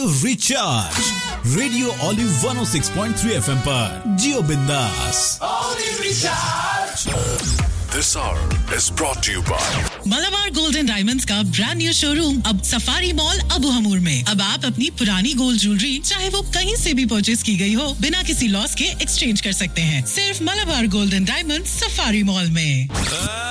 Recharge radio olive 106.3 FM पर जियो बिंदास। This hour is brought to you by Malabar gold and diamonds का brand new showroom अब safari mall Abu हमूर में। अब आप अपनी पुरानी गोल्ड ज्वेलरी चाहे वो कहीं से भी परचेज की गई हो बिना किसी लॉस के एक्सचेंज कर सकते हैं, सिर्फ Malabar gold and diamonds safari mall में।